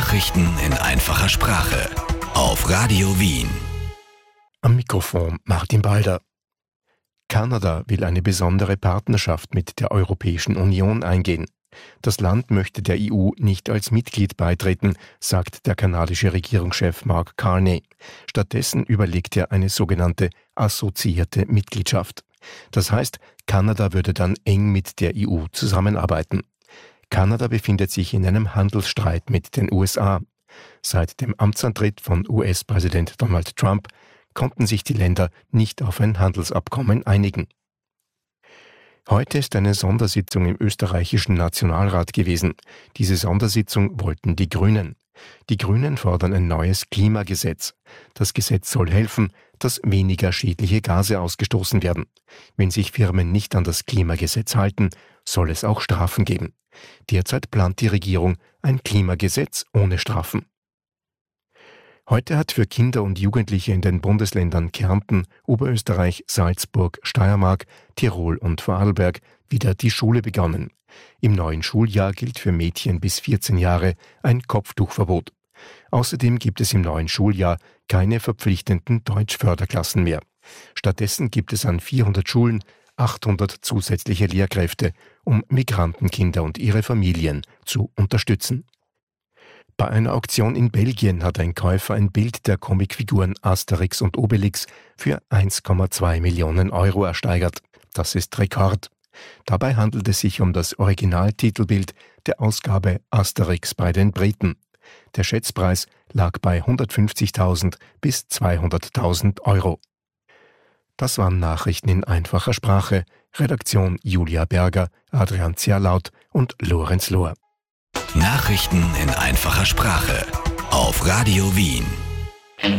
Nachrichten in einfacher Sprache auf Radio Wien. Am Mikrofon Martin Balder. Kanada will eine besondere Partnerschaft mit der Europäischen Union eingehen. Das Land möchte der EU nicht als Mitglied beitreten, sagt der kanadische Regierungschef Mark Carney. Stattdessen überlegt er eine sogenannte assoziierte Mitgliedschaft. Das heißt, Kanada würde dann eng mit der EU zusammenarbeiten. Kanada befindet sich in einem Handelsstreit mit den USA. Seit dem Amtsantritt von US-Präsident Donald Trump konnten sich die Länder nicht auf ein Handelsabkommen einigen. Heute ist eine Sondersitzung im österreichischen Nationalrat gewesen. Diese Sondersitzung wollten die Grünen. Die Grünen fordern ein neues Klimagesetz. Das Gesetz soll helfen, dass weniger schädliche Gase ausgestoßen werden. Wenn sich Firmen nicht an das Klimagesetz halten, soll es auch Strafen geben. Derzeit plant die Regierung ein Klimagesetz ohne Strafen. Heute hat für Kinder und Jugendliche in den Bundesländern Kärnten, Oberösterreich, Salzburg, Steiermark, Tirol und Vorarlberg wieder die Schule begonnen. Im neuen Schuljahr gilt für Mädchen bis 14 Jahre ein Kopftuchverbot. Außerdem gibt es im neuen Schuljahr keine verpflichtenden Deutschförderklassen mehr. Stattdessen gibt es an 400 Schulen 800 zusätzliche Lehrkräfte, um Migrantenkinder und ihre Familien zu unterstützen. Bei einer Auktion in Belgien hat ein Käufer ein Bild der Comicfiguren Asterix und Obelix für 1,2 Millionen Euro ersteigert. Das ist Rekord. Dabei handelt es sich um das Originaltitelbild der Ausgabe Asterix bei den Briten. Der Schätzpreis lag bei 150.000 bis 200.000 Euro. Das waren Nachrichten in einfacher Sprache. Redaktion Julia Berger, Adrian Zierlaut und Lorenz Lohr. Nachrichten in einfacher Sprache auf Radio Wien.